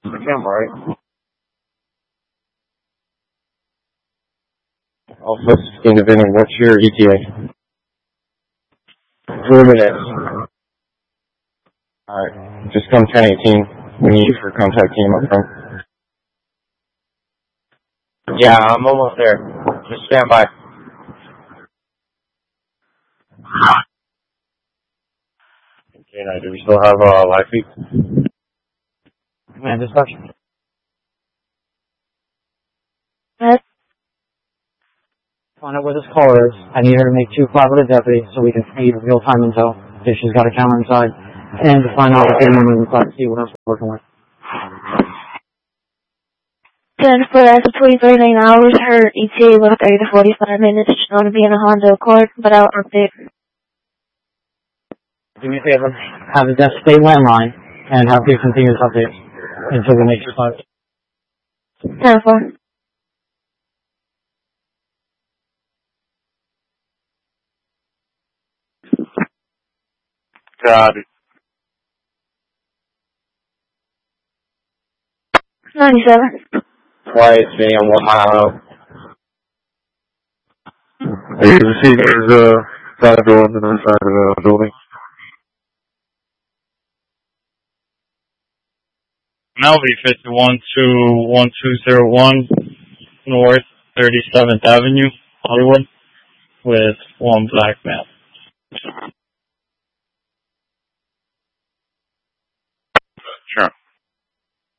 right? Alpha 16 Division, what's your ETA? 4 minutes. Alright, just come 1018. We need you for contact team up front. Yeah, I'm almost there. Just stand by. Okay, now, do we still have live feed? Man, dispatch. Yes. Find out where this caller is. I need her to make 2 collaborative deputies so we can feed real-time intel if she's got a camera inside. And to find out what the woman inside, see what else we're working with. 10 for as of 23 hours, her ETA was 30 to 45 minutes. She's going to be in a Honda Accord, but I'll update. Do me a favor, have the desk stay landline and have the continuous updates until we make your 10 for. Got it. 97. Quiet, stay on 1 mile out. You can see there's a side door on the north side of the building. Melby 51-1201 North 37th Avenue, Hollywood, with 1 black man.